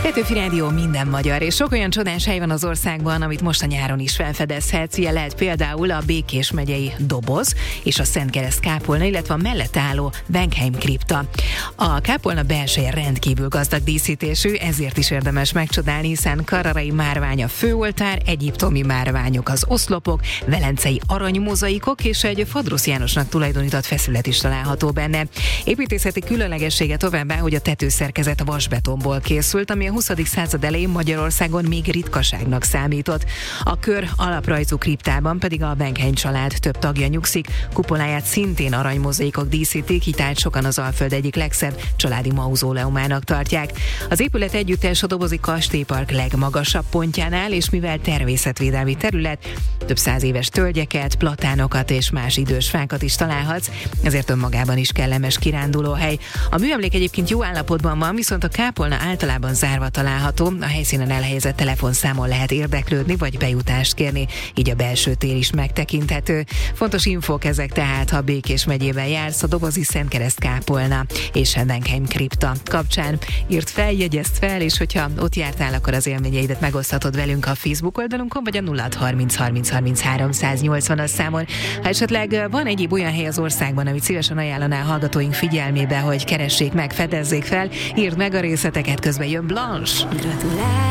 Petőfi Rádió, minden magyar, és sok olyan csodás hely van az országban, amit most a nyáron is felfedezhetsz. Ilyen lehet például a Békés megyei Doboz és a Szentkereszt kápolna, illetve a mellett álló Benkheim kripta. A kápolna belseje rendkívül gazdag díszítésű, ezért is érdemes megcsodálni, hiszen carrarai márvány a főoltár, egyiptomi márványok az oszlopok, velencei aranymozaikok és egy Fadrusz Jánosnak tulajdonított feszület is található benne. Építészeti különlegessége továbbá, hogy a tetőszerkezet vasbetonból készült, ami a 20. század elején Magyarországon még ritkaságnak számított. A kör alaprajzú kriptában pedig a Benkheim család több tagja nyugszik, kupoláját szintén aranymozaikok díszítik, így tehát sokan az Alföld egyik legszebb családi mauzóleumának tartják. Az épület együttes a Dobozi kastélypark legmagasabb pontján áll, és mivel természetvédelmi terület, több 100 éves tölgyeket, platánokat és más idős fákat is találhatsz, ezért önmagában is kellemes kirándulóhely. A műemlék egyébként jó állapotban van, viszont a kápolna általában zárva található, a helyszínen elhelyezett telefonszámon lehet érdeklődni vagy bejutást kérni, így a belső tér is megtekinthető. Fontos infók ezek tehát, ha Békés megyében jársz, a Dobozi Szentkereszt kápolna és a Benkheim kripta kapcsán. Írd fel, jegyezd fel, és hogyha ott jártál, akkor az élményeidet megoszthatod velünk a Facebook oldalunkon, vagy a 0630 30 33 180-as számon. Ha esetleg van egyéb olyan hely az országban, amit szívesen ajánlanál hallgatóink figyelmébe, hogy keressék meg, fedezzék fel, írd meg a részleteket, közben jön Blanche. Gratulálok!